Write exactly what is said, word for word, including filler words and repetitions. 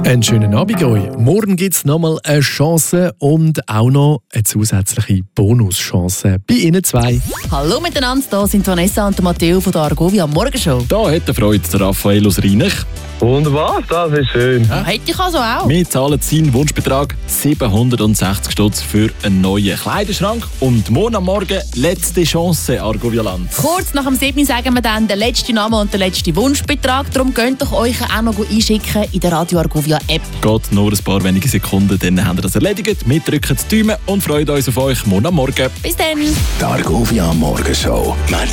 Einen schönen Abend euch. Morgen gibt es nochmal eine Chance und auch noch eine zusätzliche Bonuschance bei Ihnen zwei. Hallo miteinander, hier sind Vanessa und Matteo von der Argovia Morgenshow. Da hat er Freude, der Raphael aus Rheinich. Wunderbar, das ist schön. Ja. Hätte ich also auch. Wir zahlen seinen Wunschbetrag siebenhundertsechzig Stutz für einen neuen Kleiderschrank. Und morgen am Morgen letzte Chance, Argovialand. Kurz nach dem sieben sagen wir dann den letzten Namen und den letzten Wunschbetrag. Darum könnt ihr euch auch noch einschicken in der Radio Argovia App. Geht nur ein paar wenige Sekunden, dann haben wir das erledigt. Wir drücken die Daumen und freuen uns auf euch morgen am Morgen. Bis dann. Die Argovia Morgenshow.